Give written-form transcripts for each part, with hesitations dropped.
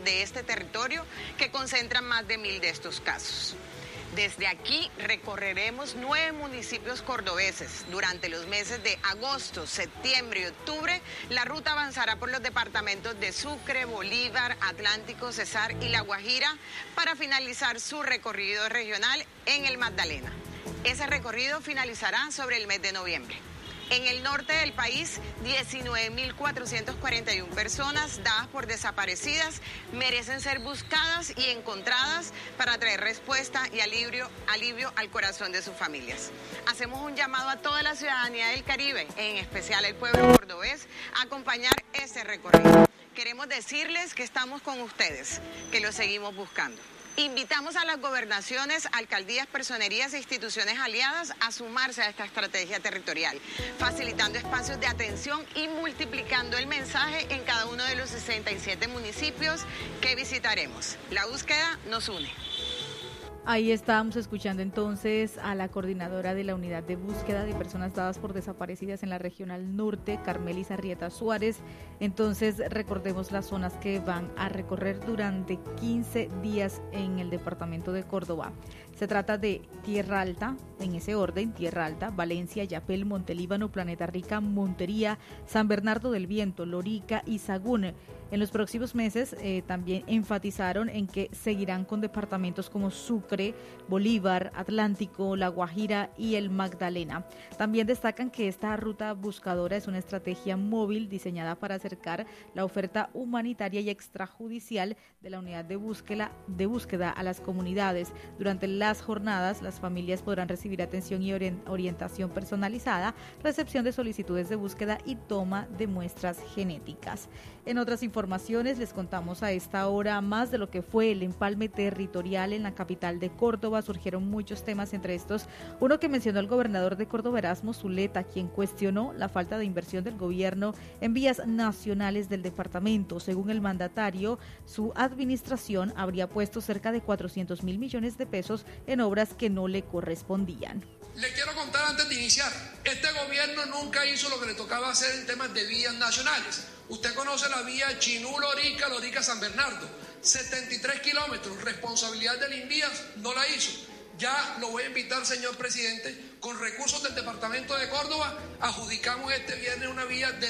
de este territorio que concentran más de 1.000 de estos casos. Desde aquí recorreremos 9 municipios cordobeses. Durante los meses de agosto, septiembre y octubre, la ruta avanzará por los departamentos de Sucre, Bolívar, Atlántico, Cesar y La Guajira para finalizar su recorrido regional en el Magdalena. Ese recorrido finalizará sobre el mes de noviembre. En el norte del país, 19.441 personas dadas por desaparecidas merecen ser buscadas y encontradas para traer respuesta y alivio al corazón de sus familias. Hacemos un llamado a toda la ciudadanía del Caribe, en especial al pueblo cordobés, a acompañar este recorrido. Queremos decirles que estamos con ustedes, que los seguimos buscando. Invitamos a las gobernaciones, alcaldías, personerías e instituciones aliadas a sumarse a esta estrategia territorial, facilitando espacios de atención y multiplicando el mensaje en cada uno de los 67 municipios que visitaremos. La búsqueda nos une. Ahí estábamos escuchando entonces a la coordinadora de la Unidad de Búsqueda de Personas Dadas por Desaparecidas en la Regional Norte, Carmelis Arrieta Suárez. Entonces recordemos las zonas que van a recorrer durante 15 días en el departamento de Córdoba. Se trata de Tierra Alta, en ese orden, Tierra Alta, Valencia, Yapel, Montelíbano, Planeta Rica, Montería, San Bernardo del Viento, Lorica y Sagún. En los próximos meses también enfatizaron en que seguirán con departamentos como Sucre, Bolívar, Atlántico, La Guajira y el Magdalena. También destacan que esta ruta buscadora es una estrategia móvil diseñada para acercar la oferta humanitaria y extrajudicial de la unidad de búsqueda a las comunidades. Durante las jornadas, las familias podrán recibir atención y orientación personalizada, recepción de solicitudes de búsqueda y toma de muestras genéticas. En otras informaciones les contamos a esta hora más de lo que fue el empalme territorial en la capital de Córdoba. Surgieron muchos temas, entre estos uno que mencionó el gobernador de Córdoba, Erasmo Zuleta, quien cuestionó la falta de inversión del gobierno en vías nacionales del departamento. Según el mandatario, su administración habría puesto cerca de 400.000 millones de pesos en obras que no le correspondían. Le quiero contar antes de iniciar, este gobierno nunca hizo lo que le tocaba hacer en temas de vías nacionales. Usted conoce la vía Chinú-Lorica, Lorica-San Bernardo, 73 kilómetros, responsabilidad del INVIAS, no la hizo. Ya lo voy a invitar, señor presidente, con recursos del departamento de Córdoba, adjudicamos este viernes una vía de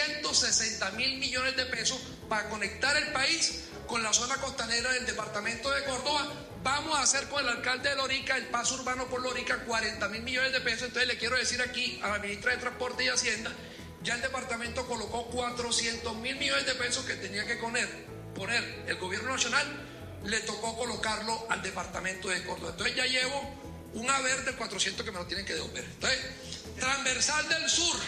260.000 millones de pesos para conectar el país con la zona costanera del departamento de Córdoba. Vamos a hacer con el alcalde de Lorica el paso urbano por Lorica, 40.000 millones de pesos. Entonces le quiero decir aquí a la ministra de Transporte y Hacienda, ya el departamento colocó 400.000 millones de pesos que tenía que poner el gobierno nacional, le tocó colocarlo al departamento de Córdoba. Entonces ya llevo un haber de 400 que me lo tienen que devolver. Entonces, transversal del sur.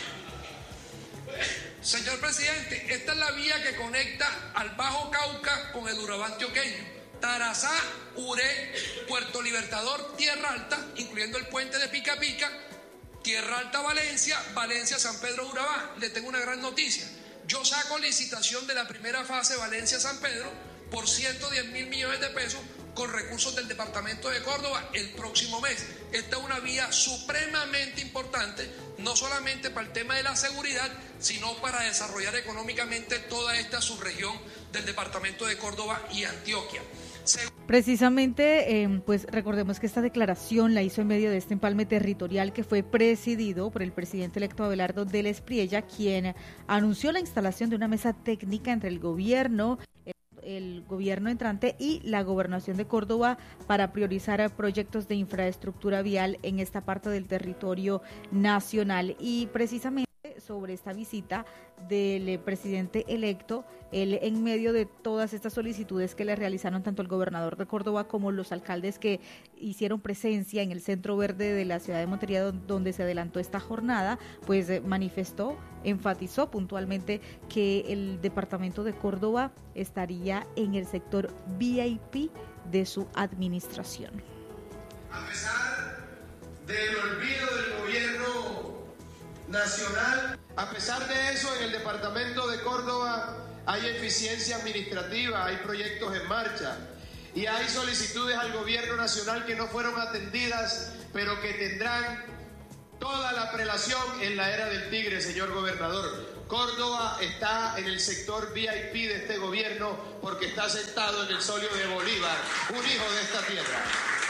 Señor presidente, esta es la vía que conecta al Bajo Cauca con el Urabá antioqueño. Tarazá, Uré, Puerto Libertador, Tierra Alta, incluyendo el puente de Pica Pica, Tierra Alta, Valencia, Valencia, San Pedro, Urabá. Le tengo una gran noticia. Yo saco licitación de la primera fase Valencia-San Pedro por 110.000 millones de pesos con recursos del departamento de Córdoba el próximo mes. Esta es una vía supremamente importante, no solamente para el tema de la seguridad, sino para desarrollar económicamente toda esta subregión del departamento de Córdoba y Antioquia. Precisamente, pues recordemos que esta declaración la hizo en medio de este empalme territorial que fue presidido por el presidente electo Abelardo del Espriella, quien anunció la instalación de una mesa técnica entre el gobierno entrante y la gobernación de Córdoba para priorizar proyectos de infraestructura vial en esta parte del territorio nacional. Y precisamente sobre esta visita del presidente electo, él en medio de todas estas solicitudes que le realizaron tanto el gobernador de Córdoba como los alcaldes que hicieron presencia en el Centro Verde de la ciudad de Montería, donde se adelantó esta jornada, pues enfatizó puntualmente que el departamento de Córdoba estaría en el sector VIP de su administración. A pesar del olvido del gobierno nacional, a pesar de eso, en el departamento de Córdoba hay eficiencia administrativa, hay proyectos en marcha y hay solicitudes al gobierno nacional que no fueron atendidas, pero que tendrán toda la prelación en la era del tigre, señor gobernador. Córdoba está en el sector VIP de este gobierno porque está sentado en el solio de Bolívar, un hijo de esta tierra.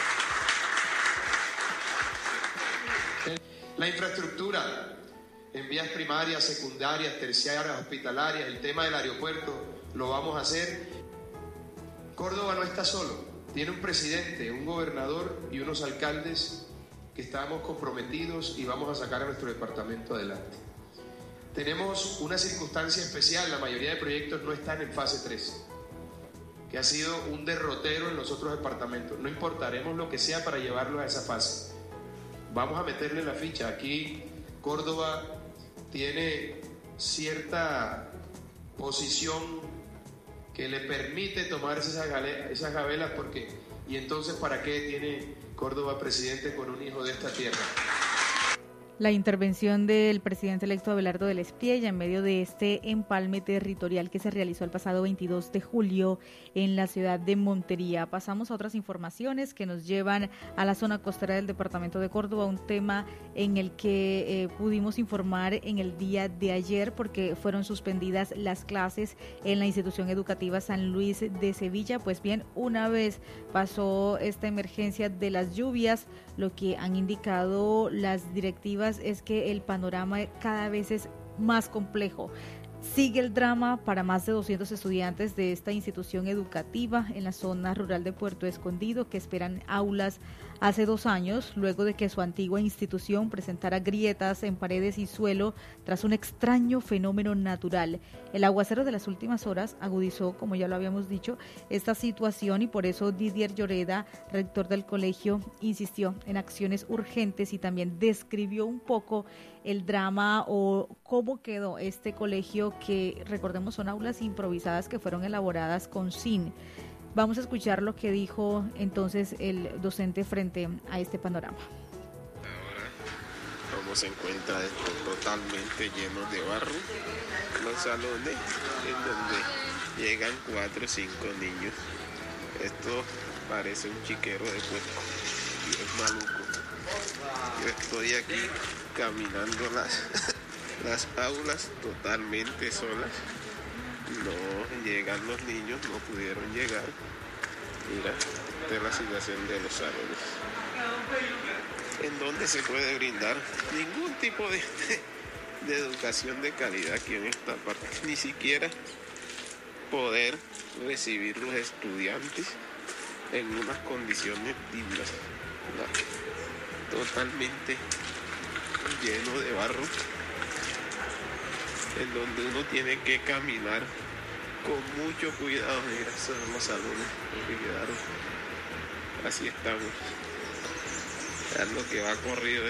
La infraestructura en vías primarias, secundarias, terciarias, hospitalarias, el tema del aeropuerto, lo vamos a hacer. Córdoba no está solo, tiene un presidente, un gobernador y unos alcaldes que estamos comprometidos y vamos a sacar a nuestro departamento adelante. Tenemos una circunstancia especial, la mayoría de proyectos no están en fase 3, que ha sido un derrotero en los otros departamentos. No importaremos lo que sea para llevarlos a esa fase. Vamos a meterle la ficha. Aquí Córdoba tiene cierta posición que le permite tomarse esas gabelas porque, y entonces ¿para qué tiene Córdoba presidente con un hijo de esta tierra? La intervención del presidente electo Abelardo del Espriella en medio de este empalme territorial que se realizó el pasado 22 de julio en la ciudad de Montería. Pasamos a otras informaciones que nos llevan a la zona costera del departamento de Córdoba, un tema en el que pudimos informar en el día de ayer porque fueron suspendidas las clases en la institución educativa San Luis de Sevilla. Pues bien, una vez pasó esta emergencia de las lluvias, lo que han indicado las directivas es que el panorama cada vez es más complejo. Sigue el drama para más de 200 estudiantes de esta institución educativa en la zona rural de Puerto Escondido que esperan aulas hace 2 años, luego de que su antigua institución presentara grietas en paredes y suelo tras un extraño fenómeno natural. El aguacero de las últimas horas agudizó, como ya lo habíamos dicho, esta situación y por eso Didier Lloreda, rector del colegio, insistió en acciones urgentes y también describió un poco el drama o cómo quedó este colegio que, recordemos, son aulas improvisadas que fueron elaboradas con zinc. Vamos a escuchar lo que dijo entonces el docente frente a este panorama. Ahora, como se encuentra esto totalmente lleno de barro, los salones en donde llegan 4 o 5 niños. Esto parece un chiquero de puerco y es maluco. Yo estoy aquí caminando las aulas totalmente solas. No llegan los niños, no pudieron llegar. Mira, esta es la situación de los salones, en donde se puede brindar ningún tipo de educación de calidad aquí en esta parte, ni siquiera poder recibir los estudiantes en unas condiciones dignas. Totalmente lleno de barro, en donde uno tiene que caminar con mucho cuidado. Mira, esos son los salones que quedaron. Así estamos. Es lo que va corrido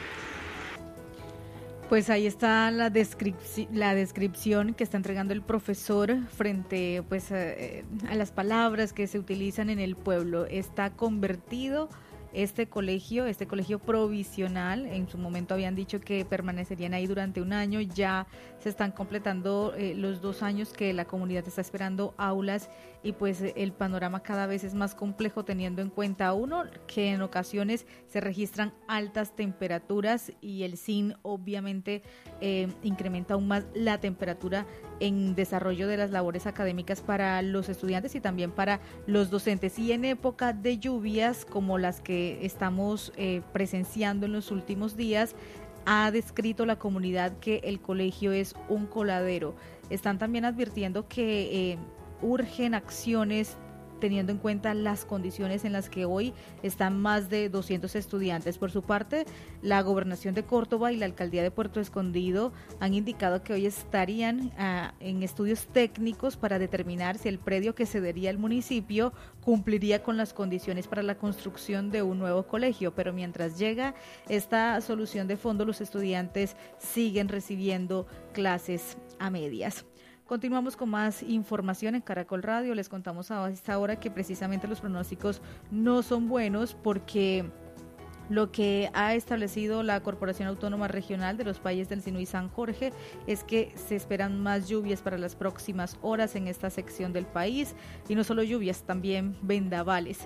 Pues ahí está la descripción que está entregando el profesor frente pues a las palabras que se utilizan en el pueblo. Está convertido este colegio provisional. En su momento habían dicho que permanecerían ahí durante 1 año, ya se están completando los 2 años que la comunidad está esperando aulas y pues el panorama cada vez es más complejo teniendo en cuenta, uno, que en ocasiones se registran altas temperaturas y el zinc obviamente incrementa aún más la temperatura en desarrollo de las labores académicas para los estudiantes y también para los docentes. Y en época de lluvias como las que estamos presenciando en los últimos días, ha descrito la comunidad que el colegio es un coladero. Están también advirtiendo que urgen acciones teniendo en cuenta las condiciones en las que hoy están más de 200 estudiantes. Por su parte, la Gobernación de Córdoba y la Alcaldía de Puerto Escondido han indicado que hoy estarían en estudios técnicos para determinar si el predio que cedería el municipio cumpliría con las condiciones para la construcción de un nuevo colegio. Pero mientras llega esta solución de fondo, los estudiantes siguen recibiendo clases a medias. Continuamos con más información en Caracol Radio. Les contamos a esta hora que precisamente los pronósticos no son buenos porque lo que ha establecido la Corporación Autónoma Regional de los Valles del Sinu y San Jorge es que se esperan más lluvias para las próximas horas en esta sección del país y no solo lluvias, también vendavales.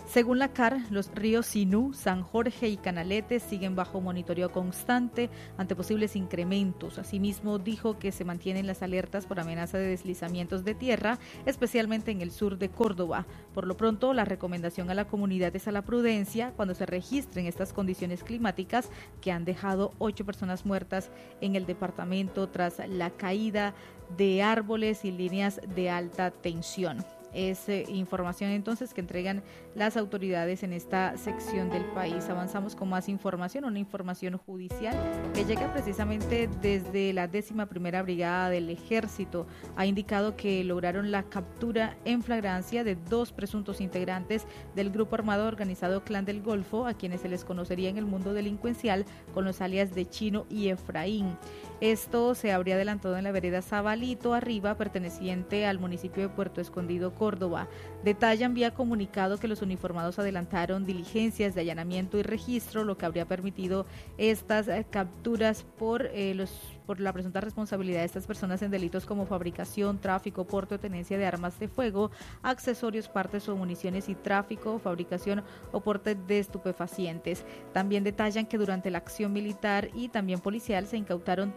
Según la CAR, los ríos Sinú, San Jorge y Canalete siguen bajo monitoreo constante ante posibles incrementos. Asimismo, dijo que se mantienen las alertas por amenaza de deslizamientos de tierra, especialmente en el sur de Córdoba. Por lo pronto, la recomendación a la comunidad es a la prudencia cuando se registren estas condiciones climáticas que han dejado 8 personas muertas en el departamento tras la caída de árboles y líneas de alta tensión. Es información entonces que entregan las autoridades en esta sección del país. Avanzamos con más información, una información judicial que llega precisamente desde la 11ª Brigada del Ejército. Ha indicado que lograron la captura en flagrancia de 2 presuntos integrantes del grupo armado organizado Clan del Golfo, a quienes se les conocería en el mundo delincuencial con los alias de Chino y Efraín. Esto se habría adelantado en la vereda Zabalito Arriba, perteneciente al municipio de Puerto Escondido, Córdoba. Detallan vía comunicado que los uniformados adelantaron diligencias de allanamiento y registro, lo que habría permitido estas capturas por la presunta responsabilidad de estas personas en delitos como fabricación, tráfico, porte o tenencia de armas de fuego, accesorios, partes o municiones y tráfico, fabricación o porte de estupefacientes. También detallan que durante la acción militar y también policial se incautaron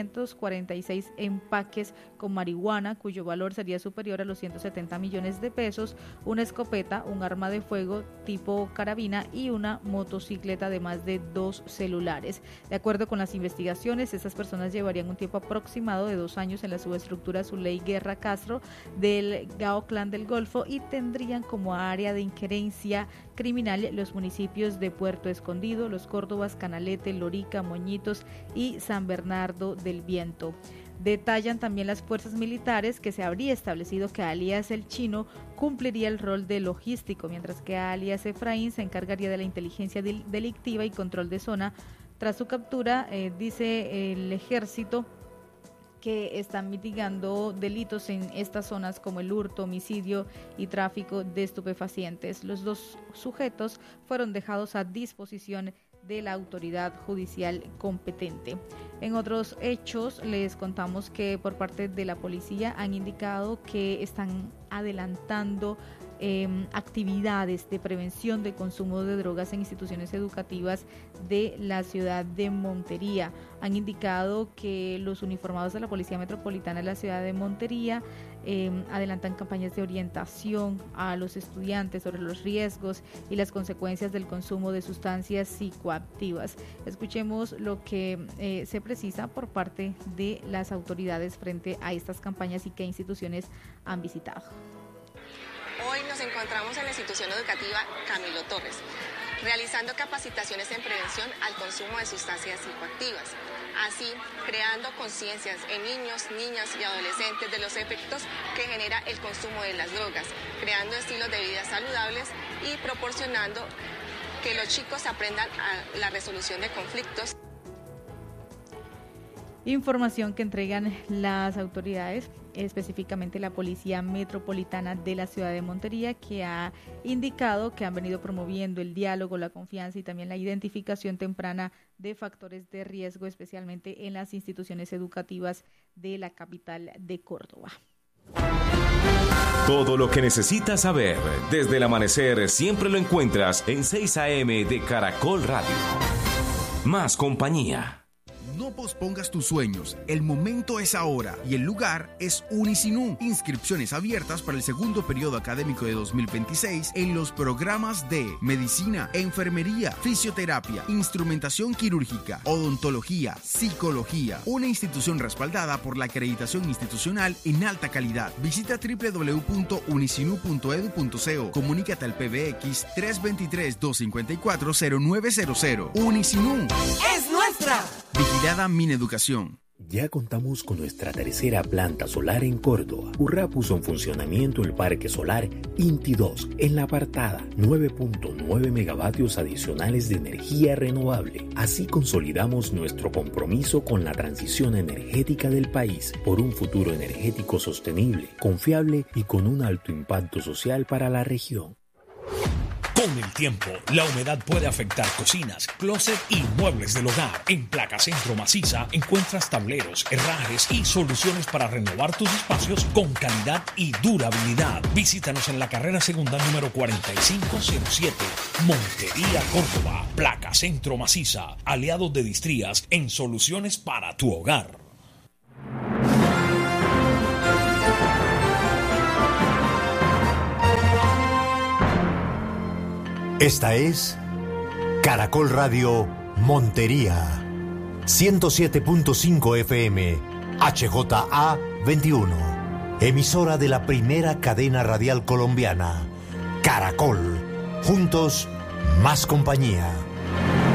346 empaques con marihuana, cuyo valor sería superior a los 170 millones de pesos, una escopeta, un arma de fuego tipo carabina y una motocicleta, además de 2 celulares. De acuerdo con las investigaciones, estas personas llevarían un tiempo aproximado de 2 años en la subestructura Zuley Guerra Castro del GAO Clan del Golfo y tendrían como área de injerencia criminal los municipios de Puerto Escondido, Los Córdobas, Canalete, Lorica, Moñitos y San Bernardo del Viento. Detallan también las fuerzas militares que se habría establecido que alias El Chino cumpliría el rol de logístico, mientras que alias Efraín se encargaría de la inteligencia delictiva y control de zona. Tras su captura, dice el ejército que están mitigando delitos en estas zonas como el hurto, homicidio y tráfico de estupefacientes. Los 2 sujetos fueron dejados a disposición de la autoridad judicial competente. En otros hechos, les contamos que por parte de la policía han indicado que están adelantando actividades de prevención de consumo de drogas en instituciones educativas de la ciudad de Montería. Han indicado que los uniformados de la Policía Metropolitana de la ciudad de Montería adelantan campañas de orientación a los estudiantes sobre los riesgos y las consecuencias del consumo de sustancias psicoactivas. Escuchemos lo que se precisa por parte de las autoridades frente a estas campañas y qué instituciones han visitado. Hoy nos encontramos en la institución educativa Camilo Torres, realizando capacitaciones en prevención al consumo de sustancias psicoactivas, así creando conciencias en niños, niñas y adolescentes de los efectos que genera el consumo de las drogas, creando estilos de vida saludables y proporcionando que los chicos aprendan a la resolución de conflictos. Información que entregan las autoridades, específicamente la Policía Metropolitana de la ciudad de Montería, que ha indicado que han venido promoviendo el diálogo, la confianza y también la identificación temprana de factores de riesgo, especialmente en las instituciones educativas de la capital de Córdoba. Todo lo que necesitas saber desde el amanecer siempre lo encuentras en 6 AM de Caracol Radio. Más compañía. No pospongas tus sueños, el momento es ahora y el lugar es Unisinú. Inscripciones abiertas para el segundo periodo académico de 2026 en los programas de Medicina, Enfermería, Fisioterapia, Instrumentación Quirúrgica, Odontología, Psicología. Una institución respaldada por la acreditación institucional en alta calidad. Visita www.unisinú.edu.co. Comunícate al PBX 323-254-0900. Unisinú es nuestra. Vigilada Mineducación. Ya contamos con nuestra tercera planta solar en Córdoba. Urra puso en funcionamiento el parque solar Inti 2 en la apartada, 9.9 megavatios adicionales de energía renovable. Así consolidamos nuestro compromiso con la transición energética del país por un futuro energético sostenible, confiable y con un alto impacto social para la región. Con el tiempo, la humedad puede afectar cocinas, closet y muebles del hogar. En Placa Centro Maciza encuentras tableros, herrajes y soluciones para renovar tus espacios con calidad y durabilidad. Visítanos en la carrera segunda número 4507, Montería, Córdoba. Placa Centro Maciza, aliados de Distrías en soluciones para tu hogar. Esta es Caracol Radio Montería, 107.5 FM, HJA 21, emisora de la primera cadena radial colombiana, Caracol, juntos, más compañía.